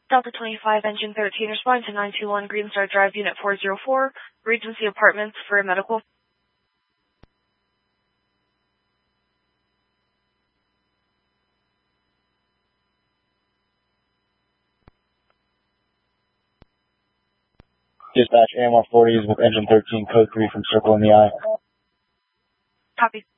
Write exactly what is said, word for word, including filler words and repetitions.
Delta twenty-five, Engine thirteen, respond to nine two one Green Star Drive, Unit four zero four, Regency Apartments for a medical. Dispatch, A M R forty is with Engine thirteen, code three from Circle in the Eye. Copy.